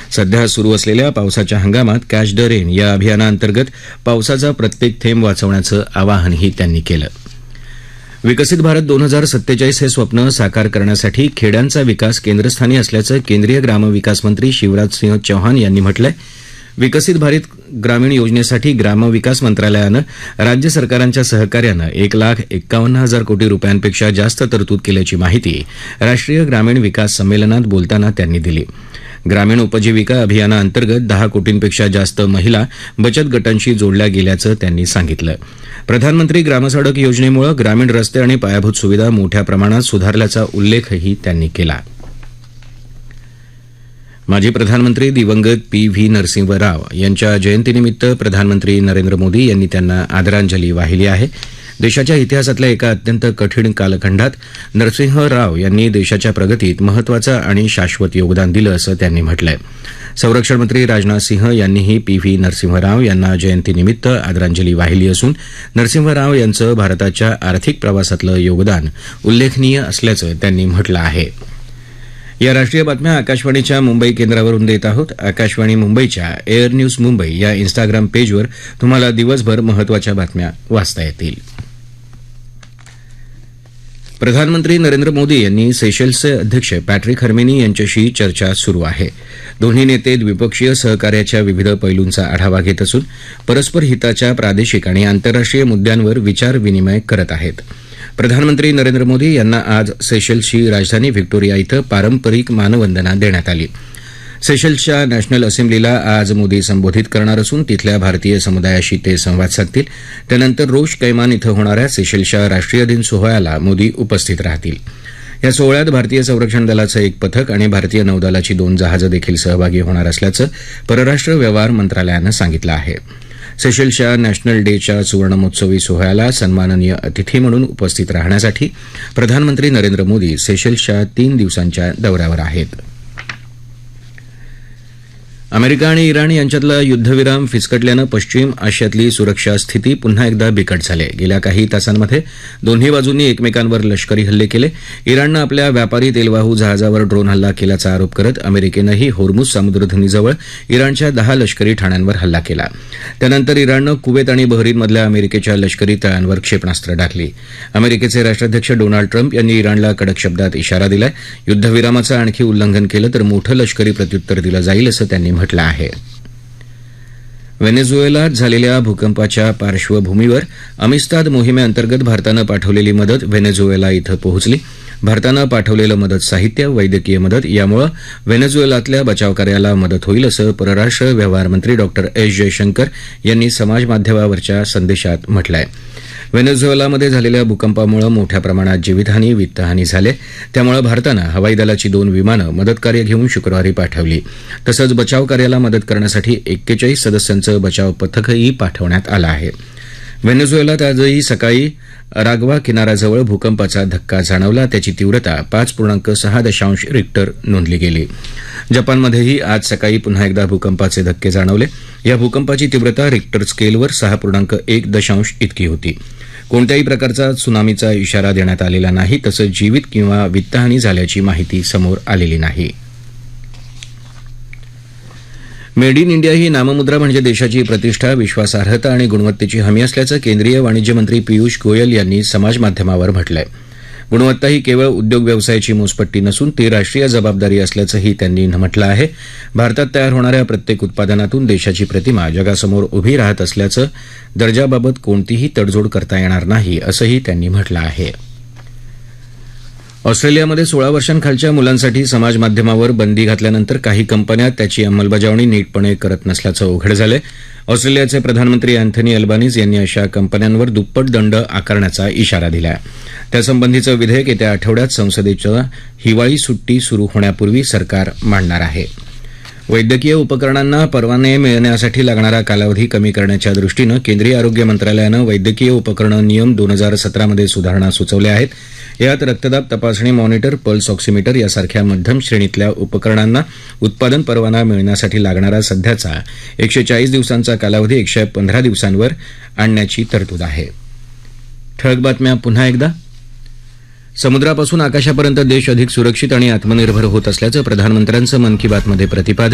सध्या सुरू असलेल्या पावसाच्या हंगामात कॅच द रेन या अभियानाअंतर्गत पावसाचा प्रत्येक थेंब वाचवण्याचं आवाहनही त्यांनी केलं. विकसित भारत 2047 हे स्वप्न साकार करण्यासाठी खेड्यांचा विकास केंद्रस्थानी असल्याचं केंद्रीय ग्रामविकास मंत्री शिवराज सिंह चौहान यांनी म्हटलं आहे. विकसित भारत ग्रामीण योजनेसाठी ग्रामविकास मंत्रालयानं राज्य सरकारांच्या सहकार्यानं 1,51,000 कोटी रुपयांपेक्षा जास्त तरतूद केल्याची माहिती राष्ट्रीय ग्रामीण विकास संमेलनात बोलताना त्यांनी दिली. ग्रामीण उपजीविका अभियानाअंतर्गत 10 कोटींपेक्षा जास्त महिला बचत गटांशी जोडल्या गेल्याचं त्यांनी सांगितलं. प्रधानमंत्री ग्रामसडक योजनेमुळे ग्रामीण रस्ते आणि पायाभूत सुविधा मोठ्या प्रमाणात सुधारल्याचा उल्लेखही त्यांनी केला. माजी प्रधानमंत्री दिवंगत पी.व्ही. नरसिंह राव यांच्या जयंतीनिमित्त प्रधानमंत्री नरेंद्र मोदी यांनी त्यांना आदरांजली वाहिली आहे. देशाच्या इतिहासातल्या एका अत्यंत कठीण कालखंडात नरसिंह राव यांनी देशाच्या प्रगतीत महत्त्वाचं आणि शाश्वत योगदान दिलं असं त्यांनी म्हटलंय. संरक्षण मंत्री राजनाथ सिंह यांनीही पी.व्ही. नरसिंह राव यांना जयंतीनिमित्त आदरांजली वाहिली असून नरसिंह राव यांचं भारताच्या आर्थिक प्रवासातलं योगदान उल्लेखनीय असल्याचं त्यांनी म्हटलं आहे. या राष्ट्रीय बातम्या आकाशवाणीच्या मुंबई केंद्रावरून देत आहोत. आकाशवाणी मुंबईच्या एअर न्यूज मुंबई या इन्स्टाग्राम पेजवर तुम्हाला दिवसभर महत्त्वाच्या बातम्या वाचता येतील. प्रधानमंत्री नरेंद्र मोदी यांनी सेशल्सचे अध्यक्ष पॅट्रिक हर्मेनी यांच्याशी चर्चा सुरू आहे. दोन्ही नेते द्विपक्षीय सहकार्याच्या विविध पैलूंचा आढावा घेत असून परस्पर हिताच्या प्रादेशिक आणि आंतरराष्ट्रीय मुद्द्यांवर विचार विनिमय करत आहेत. प्रधानमंत्री नरेंद्र मोदी यांना आज सेशल्सची राजधानी व्हिक्टोरिया इथं पारंपरिक मानवंदना देण्यात आली. सेशल्सच्या नॅशनल असेंब्लीला आज मोदी संबोधित करणार असून तिथल्या भारतीय समुदायाशी ते संवाद साधतील. त्यानंतर रोश कैमान इथं होणाऱ्या सेशल्सच्या राष्ट्रीय दिन सोहळ्याला मोदी उपस्थित राहतील. या सोहळ्यात भारतीय संरक्षण दलाचं एक पथक आणि भारतीय नौदलाची 2 जहाजं देखील सहभागी होणार असल्याचं परराष्ट्र व्यवहार मंत्रालयानं सांगितलं आहे. सेशल्सच्या नॅशनल डेच्या सुवर्णमहोत्सवी सोहळ्याला सन्माननीय अतिथी म्हणून उपस्थित राहण्यासाठी प्रधानमंत्री नरेंद्र मोदी सेशल्सच्या 3 दिवसांच्या दौऱ्यावर आहेत. अमेरिका आणि इराण यांच्यातला युद्धविराम फिसकटल्यानं पश्चिम आशियातली सुरक्षा स्थिती पुन्हा एकदा बिकट झाली आहे. गेल्या काही तासांमध्ये दोन्ही बाजूंनी एकमेकांवर लष्करी हल्ले केले. इराणनं आपल्या व्यापारी तेलवाहू जहाजावर ड्रोन हल्ला केल्याचा आरोप करत अमेरिकेनंही होर्मुझ समुद्रधुनीजवळ इराणच्या 10 लष्करी ठाण्यांवर हल्ला केला. त्यानंतर इराणनं कुवेत आणि बहरीनमधल्या अमेरिकेच्या लष्करी तळांवर क्षेपणास्त्र टाकली. अमेरिकेचे राष्ट्राध्यक्ष डोनाल्ड ट्रम्प यांनी इराणला कडक शब्दात इशारा दिलाय. युद्धविरामाचं आणखी उल्लंघन केलं तर मोठं लष्करी प्रत्युत्तर दिलं जाईल असं त्यांनी म्हटलं आहे. व्हेनेझुएलात झालेल्या भूकंपाच्या पार्श्वभूमीवर अमिस्ताद मोहिमेअंतर्गत भारतानं पाठवलेली मदत व्हेनेझुएला इथं पोहोचली. भारतानं पाठवलेलं मदत साहित्य, वैद्यकीय मदत यामुळे व्हेनेझुएलातल्या बचावकार्याला मदत होईल असं परराष्ट्र व्यवहार मंत्री डॉ. एस जयशंकर यांनी समाजमाध्यमावरच्या संदेशात म्हटलं आहे. व्हेनेझुएलामध्ये झालेल्या भूकंपामुळे मोठ्या प्रमाणात जीवितहानी, वित्तहानी झाली. त्यामुळे भारतानं हवाई दलाची 2 विमानं मदतकार्य घेऊन शुक्रवारी पाठवली. तसंच बचावकार्याला मदत करण्यासाठी 41 सदस्यांचं बचाव पथकही पाठवण्यात आलं आहे. व्हेनेझुएलात आजही सकाळी अराग्वा किनाऱ्याजवळ भूकंपाचा धक्का जाणवला. त्याची तीव्रता 5.6 रिक्टर नोंदली गेली. जपानमध्येही आज सकाळी पुन्हा एकदा भूकंपाचे धक्के जाणवले. या भूकंपाची तीव्रता रिक्टर स्केलवर 6.1 इतकी होती. कोणत्याही प्रकारचा त्सुनामीचा इशारा देण्यात आलेला नाही. तसंच जीवित किंवा वित्तहानी झाल्याची माहिती समोर आलेली नाही. मेड इन इंडिया ही नाममुद्रा म्हणजे देशाची प्रतिष्ठा, विश्वासार्हता आणि गुणवत्तेची हमी असल्याचं केंद्रीय वाणिज्य मंत्री पियुष गोयल यांनी समाजमाध्यमावर म्हटलं आहे. गुणवत्ता ही केवळ उद्योग व्यवसायाची मोजपट्टी नसून ती राष्ट्रीय जबाबदारी असल्याचंही त्यांनी म्हटलं आहे. भारतात तयार होणाऱ्या प्रत्येक उत्पादनातून देशाची प्रतिमा जगासमोर उभी राहत असल्याचं दर्जाबाबत कोणतीही तडजोड करता येणार नाही असंही त्यांनी म्हटलं आहे. ऑस्ट्रेलियामध्ये 16 वर्षांखालच्या मुलांसाठी समाजमाध्यमावर बंदी घातल्यानंतर काही कंपन्या त्याची अंमलबजावणी नीटपणे करत नसल्याचं उघड झालंय. ऑस्ट्रेलियाचे प्रधानमंत्री अँथनी अल्बानीज यांनी अशा कंपन्यांवर दुप्पट दंड आकारण्याचा इशारा दिला आहे. त्यासंबंधीचं विधेयक येत्या आठवड्यात संसदेच्या हिवाळी सुट्टी सुरू होण्यापूर्वी सरकार मांडणार आहे. वैद्यकीय उपकरणांना परवाने मिळण्यासाठी लागणारा कालावधी कमी करण्याच्या दृष्टीनं केंद्रीय आरोग्य मंत्रालयानं वैद्यकीय उपकरणं नियम 2017 मध्ये सुधारणा सुचवल्या आहेत. यात रक्तदाब तपासणी मॉनिटर, पल्स ऑक्सिमीटर यासारख्या मध्यम श्रेणीतल्या उपकरणांना उत्पादन परवाना मिळण्यासाठी लागणारा सध्याचा 140 दिवसांचा कालावधी 115 दिवसांवर आणण्याची तरतूद आहे. ठळक बातम्या पुन्हा एकदा. समुद्रापासून आकाशापर्यंत देश अधिक सुरक्षित आणि आत्मनिर्भर होत असल्याचं प्रधानमंत्र्यांचं मन की बातमध्ये प्रतिपादन.